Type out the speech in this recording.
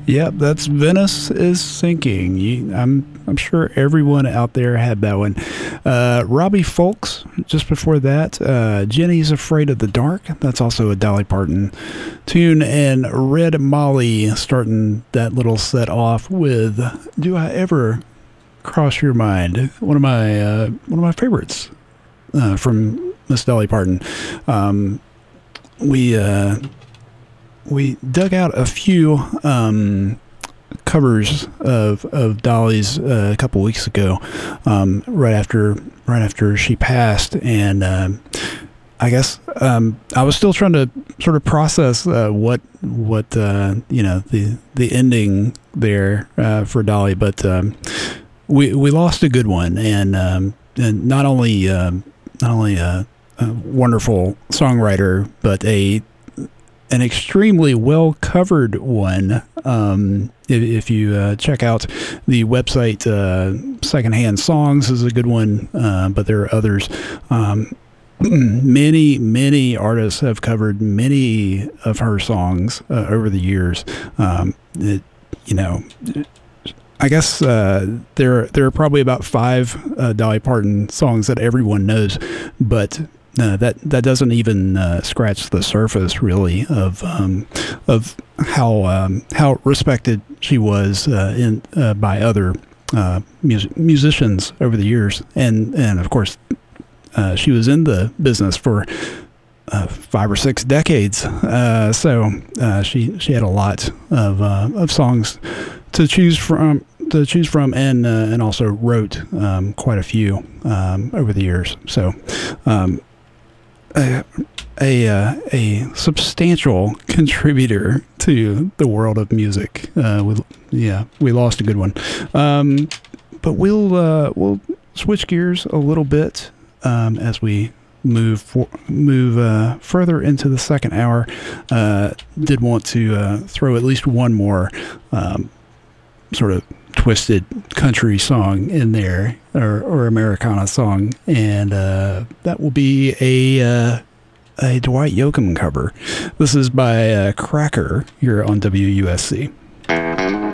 Yep, that's Venice is Sinking. I'm sure everyone out there had that one. Robbie Folks, just before that. Jenny's Afraid of the Dark. That's also a Dolly Parton tune. And Red Molly starting that little set off with Do I Ever Cross Your Mind? One of my favorites from Miss Dolly Parton. We dug out a few covers of Dolly's a couple weeks ago, right after she passed, and I guess I was still trying to sort of process what the ending there for Dolly, but we lost a good one, and not only a wonderful songwriter, but an extremely well covered one. If you check out the website, Secondhand Songs is a good one, but there are others. Many artists have covered many of her songs over the years. I guess there are probably about 5 Dolly Parton songs that everyone knows, but that doesn't even scratch the surface, really, of how respected she was by other musicians over the years, and of course she was in the business for 5 or 6 decades, so she had a lot of songs to choose from, and also wrote quite a few over the years. So. A substantial contributor to the world of music. We lost a good one, but we'll switch gears a little bit as we move further into the second hour. Did want to throw at least one more sort of twisted country song in there, or Americana song, and that will be a Dwight Yoakam cover. This is by Cracker here on WUSC.